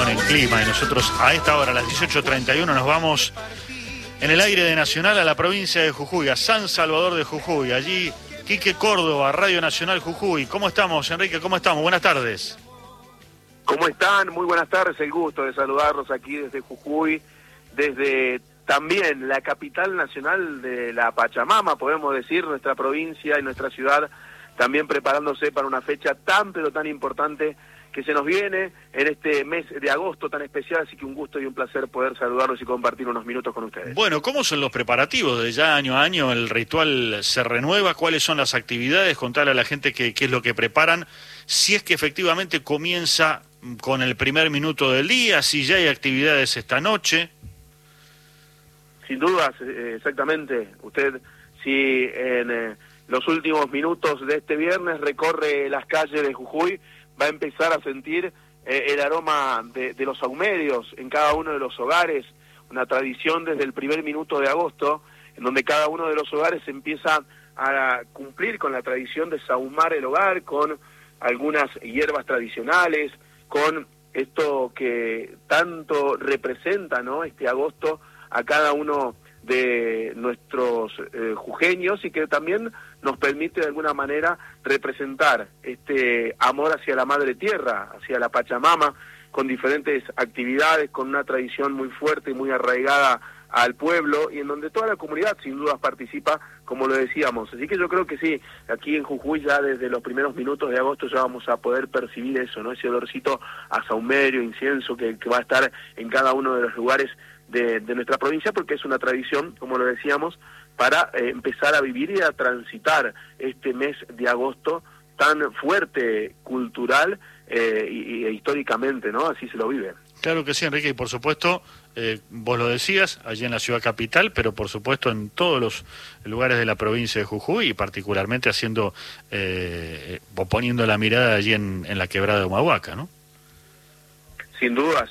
en clima y nosotros a esta hora, a las 18:31, nos vamos en el aire de Nacional a la provincia de Jujuy, a San Salvador de Jujuy. Allí, Quique Córdoba, Radio Nacional Jujuy. ¿Cómo estamos, Enrique? ¿Cómo estamos? Buenas tardes. ¿Cómo están? Muy buenas tardes, el gusto de saludarlos aquí desde Jujuy, desde también la capital nacional de la Pachamama, podemos decir, nuestra provincia y nuestra ciudad, también preparándose para una fecha tan pero tan importante que se nos viene en este mes de agosto tan especial, así que un gusto y un placer poder saludarlos y compartir unos minutos con ustedes. Bueno, ¿cómo son los preparativos? De ya año a año el ritual se renueva, ¿cuáles son las actividades? Contarle a la gente qué es lo que preparan, si es que efectivamente comienza con el primer minuto del día, si ya hay actividades esta noche. Sin dudas, exactamente. Usted, si en los últimos minutos de este viernes recorre las calles de Jujuy, va a empezar a sentir el aroma de los sahumerios en cada uno de los hogares, una tradición desde el primer minuto de agosto, en donde cada uno de los hogares empieza a cumplir con la tradición de sahumar el hogar, con algunas hierbas tradicionales, con esto que tanto representa, ¿no?, este agosto a cada uno de nuestros jujeños, y que también nos permite de alguna manera representar este amor hacia la madre tierra, hacia la Pachamama, con diferentes actividades, con una tradición muy fuerte y muy arraigada al pueblo, y en donde toda la comunidad sin dudas participa, como lo decíamos. Así que yo creo que sí, aquí en Jujuy ya desde los primeros minutos de agosto ya vamos a poder percibir eso, ¿no?, ese olorcito a sahumerio, incienso que va a estar en cada uno de los lugares de nuestra provincia, porque es una tradición, como lo decíamos, para empezar a vivir y a transitar este mes de agosto tan fuerte, cultural e históricamente, ¿no? Así se lo vive. Claro que sí, Enrique, y por supuesto, vos lo decías, allí en la ciudad capital, pero por supuesto en todos los lugares de la provincia de Jujuy, y particularmente haciendo, o poniendo la mirada allí en la quebrada de Humahuaca, ¿no? Sin dudas,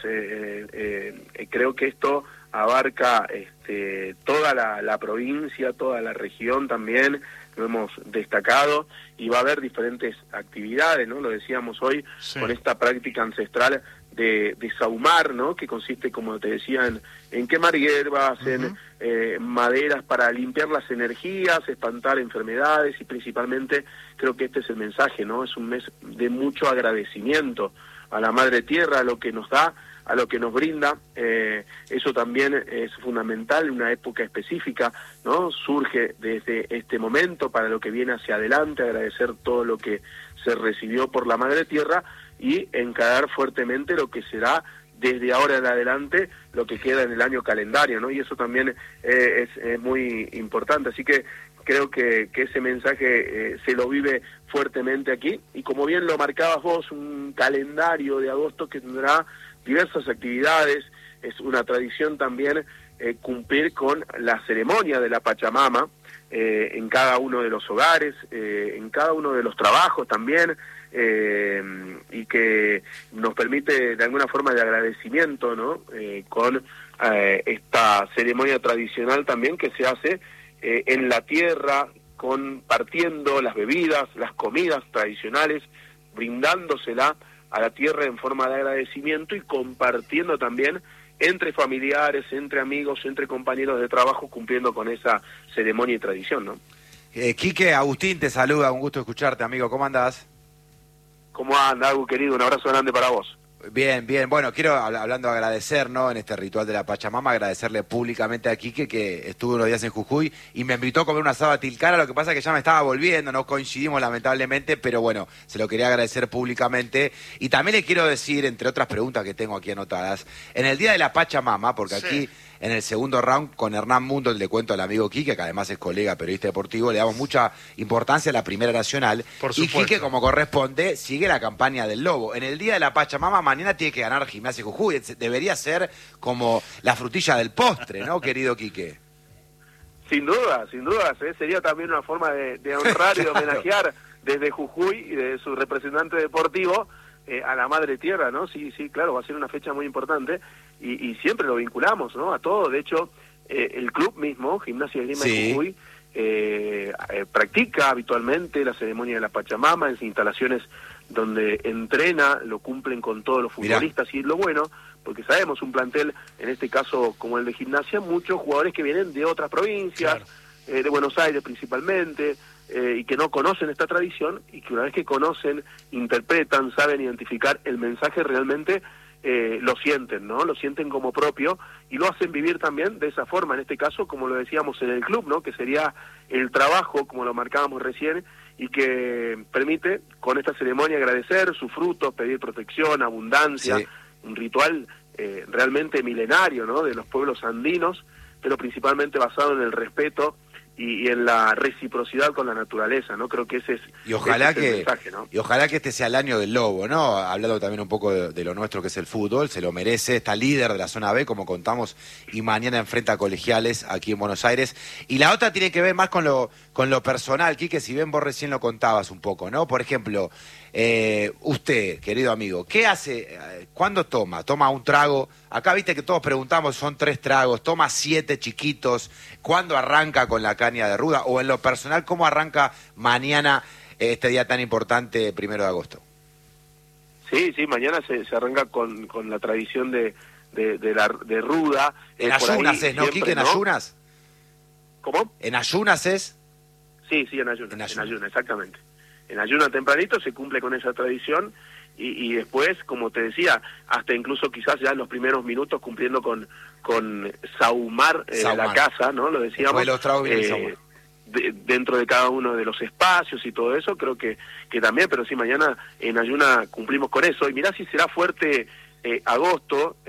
creo que esto abarca toda la provincia, toda la región también, lo hemos destacado, y va a haber diferentes actividades, ¿no? Lo decíamos hoy, sí, con esta práctica ancestral de sahumar, ¿no?, que consiste, como te decía, en quemar hierbas, en maderas para limpiar las energías, espantar enfermedades, y principalmente creo que este es el mensaje, ¿no? Es un mes de mucho agradecimiento a la madre tierra, a lo que nos da, a lo que nos brinda. Eso también es fundamental en una época específica, ¿no? Surge desde este momento para lo que viene hacia adelante, agradecer todo lo que se recibió por la madre tierra y encarar fuertemente lo que será desde ahora en adelante lo que queda en el año calendario, ¿no? Y eso también es muy importante. Así que creo que ese mensaje se lo vive fuertemente aquí, y como bien lo marcabas vos, un calendario de agosto que tendrá diversas actividades. Es una tradición también cumplir con la ceremonia de la Pachamama en cada uno de los hogares, en cada uno de los trabajos también, y que nos permite de alguna forma de agradecimiento, ¿no?, con esta ceremonia tradicional también que se hace en la tierra, compartiendo las bebidas, las comidas tradicionales, brindándosela a la tierra en forma de agradecimiento, y compartiendo también entre familiares, entre amigos, entre compañeros de trabajo, cumpliendo con esa ceremonia y tradición, ¿no? Quique, Agustín te saluda, un gusto escucharte, amigo, ¿cómo andás? ¿Cómo anda, Agus, querido? Un abrazo grande para vos. Bien, bien. Bueno, quiero, hablando de agradecer, ¿no?, en este ritual de la Pachamama, agradecerle públicamente a Quique, que estuve unos días en Jujuy y me invitó a comer un asado a Tilcara. Lo que pasa es que ya me estaba volviendo, no coincidimos lamentablemente, pero bueno, se lo quería agradecer públicamente. Y también le quiero decir, entre otras preguntas que tengo aquí anotadas, en el día de la Pachamama, porque sí, aquí en el segundo round con Hernán Mundo, le cuento al amigo Quique, que además es colega periodista deportivo, le damos mucha importancia a la Primera Nacional. Y Quique, como corresponde, sigue la campaña del Lobo. En el día de la Pachamama, mañana tiene que ganar Gimnasia Jujuy. Debería ser como la frutilla del postre, ¿no, querido Quique? Sin duda, sería también una forma de honrar y de homenajear desde Jujuy y de su representante deportivo a la madre tierra, ¿no? Sí, claro, va a ser una fecha muy importante, y siempre lo vinculamos, ¿no?, a todo. De hecho, el club mismo, Gimnasia de Lima de Jujuy, practica habitualmente la ceremonia de la Pachamama en sus instalaciones donde entrena, lo cumplen con todos los futbolistas. Mirá. Y lo bueno, porque sabemos, un plantel, en este caso como el de Gimnasia, muchos jugadores que vienen de otras provincias, claro, de Buenos Aires principalmente, y que no conocen esta tradición, y que una vez que conocen, interpretan, saben identificar el mensaje, realmente lo sienten, ¿no? Lo sienten como propio y lo hacen vivir también de esa forma, en este caso, como lo decíamos en el club, ¿no? Que sería el trabajo, como lo marcábamos recién, y que permite con esta ceremonia agradecer sus frutos, pedir protección, abundancia, sí, un ritual realmente milenario, ¿no? De los pueblos andinos, pero principalmente basado en el respeto y en la reciprocidad con la naturaleza, ¿no? Creo que ese es, y ojalá ese es el mensaje, ¿no? Y ojalá que este sea el año del Lobo, ¿no? Hablando también un poco de lo nuestro que es el fútbol, se lo merece, está líder de la zona B, como contamos, y mañana enfrenta a Colegiales aquí en Buenos Aires. Y la otra tiene que ver más con lo personal, Quique, si bien vos recién lo contabas un poco, ¿no? Por ejemplo, usted, querido amigo, ¿qué hace? ¿Cuándo toma? ¿Toma un trago? Acá viste que todos preguntamos, son 3 tragos, toma 7 chiquitos, ¿cuándo arranca con la caña de ruda? O en lo personal, ¿cómo arranca mañana este día tan importante, 1 de agosto? Sí, mañana se arranca con la tradición de ruda. En ayunas es, ¿no, Quique? ¿En ayunas? ¿Cómo? ¿En ayunas es? Sí, en ayunas, exactamente. En ayunas tempranito se cumple con esa tradición y después, como te decía, hasta incluso quizás ya en los primeros minutos cumpliendo con sahumar la casa, ¿no? Lo decíamos. Los tragos vienen dentro de cada uno de los espacios y todo eso, creo que también, pero sí, mañana en ayuna cumplimos con eso. Y mirá si será fuerte agosto,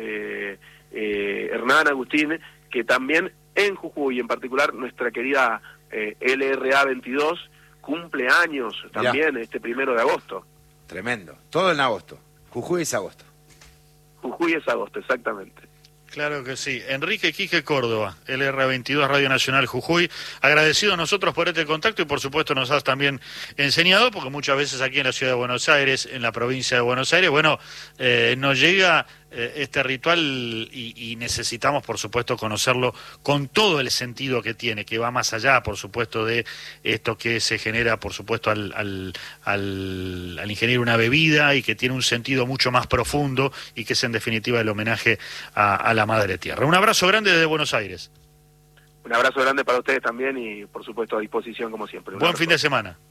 Hernán, Agustín, que también en Jujuy, en particular nuestra querida LRA 22, cumple años también. Mirá. Este 1 de agosto. Tremendo. Todo en agosto. Jujuy es agosto. Jujuy es agosto, exactamente. Claro que sí. Enrique Quique Córdoba, LR22 Radio Nacional Jujuy, agradecido a nosotros por este contacto y por supuesto nos has también enseñado, porque muchas veces aquí en la ciudad de Buenos Aires, en la provincia de Buenos Aires, bueno, nos llega este ritual y necesitamos por supuesto conocerlo con todo el sentido que tiene, que va más allá por supuesto de esto que se genera por supuesto al ingerir una bebida y que tiene un sentido mucho más profundo y que es en definitiva el homenaje a la Madre Tierra. Un abrazo grande desde Buenos Aires. Un abrazo grande para ustedes también y por supuesto a disposición como siempre. Buen fin de semana.